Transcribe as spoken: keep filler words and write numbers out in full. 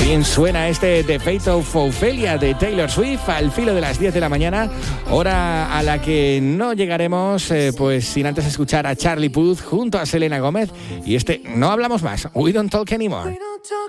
Bien suena este The Fate of Ophelia de Taylor Swift al filo de las diez de la mañana, hora a la que no llegaremos eh, pues sin antes escuchar a Charlie Puth junto a Selena Gómez y este No Hablamos Más, We Don't Talk Anymore.